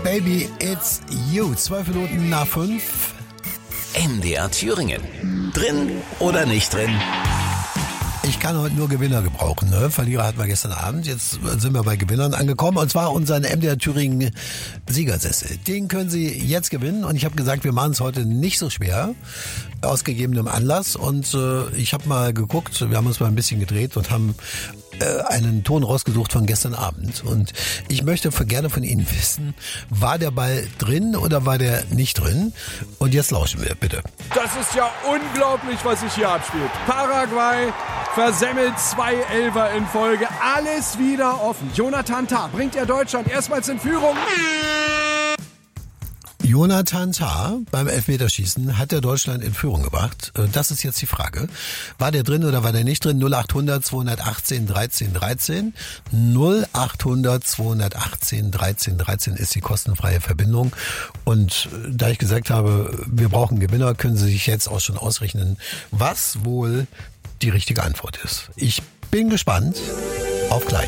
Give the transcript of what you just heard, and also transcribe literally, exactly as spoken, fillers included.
Baby, it's you. Zwölf Minuten nach fünf. M D R Thüringen. Drin oder nicht drin? Ich kann heute nur Gewinner gebrauchen. Ne? Verlierer hatten wir gestern Abend. Jetzt sind wir bei Gewinnern angekommen. Und zwar unseren M D R Thüringen Siegersessel. Den können Sie jetzt gewinnen. Und ich habe gesagt, wir machen es heute nicht so schwer. Aus gegebenem Anlass. Und äh, ich habe mal geguckt. Wir haben uns mal ein bisschen gedreht und haben äh, einen Ton rausgesucht von gestern Abend. Und ich möchte gerne von Ihnen wissen, war der Ball drin oder war der nicht drin? Und jetzt lauschen wir, bitte. Das ist ja unglaublich, was sich hier abspielt. Paraguay versemmelt zwei Elfer in Folge. Alles wieder offen. Jonathan Tah bringt ja Deutschland erstmals in Führung. Jonathan Tah beim Elfmeterschießen hat der Deutschland in Führung gebracht. Das ist jetzt die Frage. War der drin oder war der nicht drin? null achthundert zweihundertachtzehn dreizehn dreizehn. null achthundert zweihundertachtzehn dreizehn dreizehn ist die kostenfreie Verbindung. Und da ich gesagt habe, wir brauchen Gewinner, können Sie sich jetzt auch schon ausrechnen, was wohl die richtige Antwort ist. Ich bin gespannt. Auf gleich.